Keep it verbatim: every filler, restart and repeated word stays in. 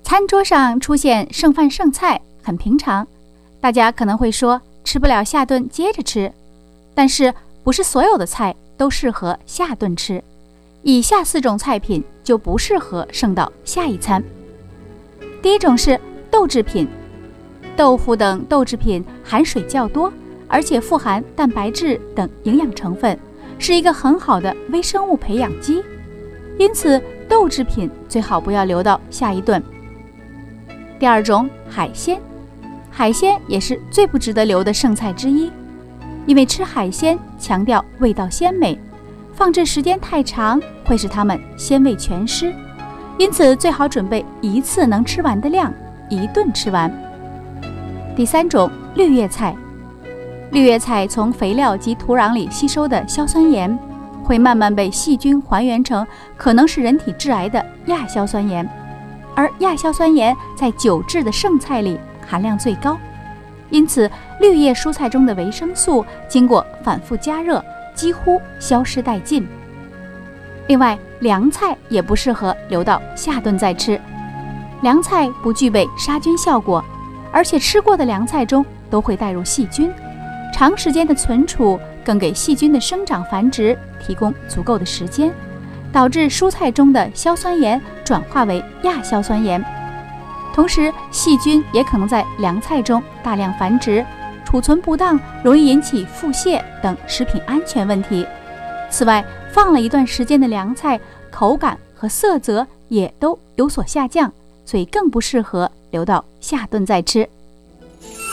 餐桌上出现剩饭剩菜很平常，大家可能会说吃不了下顿接着吃，但是不是所有的菜都适合下顿吃，以下四种菜品就不适合剩到下一餐。第一种是豆制品，豆腐等豆制品含水较多，而且富含蛋白质等营养成分，是一个很好的微生物培养基，因此豆制品最好不要留到下一顿。第二种，海鲜，海鲜也是最不值得留的剩菜之一，因为吃海鲜强调味道鲜美，放置时间太长会使它们鲜味全失，因此最好准备一次能吃完的量，一顿吃完。第三种，绿叶菜，绿叶菜从肥料及土壤里吸收的硝酸盐，会慢慢被细菌还原成可能是人体致癌的亚硝酸盐，而亚硝酸盐在久置的剩菜里含量最高，因此绿叶蔬菜中的维生素经过反复加热几乎消失殆尽。另外，凉菜也不适合留到下顿再吃，凉菜不具备杀菌效果，而且吃过的凉菜中都会带入细菌，长时间的存储更给细菌的生长繁殖提供足够的时间，导致蔬菜中的硝酸盐转化为亚硝酸盐。同时，细菌也可能在凉菜中大量繁殖，储存不当容易引起腹泻等食品安全问题。此外，放了一段时间的凉菜口感和色泽也都有所下降，所以更不适合留到下顿再吃。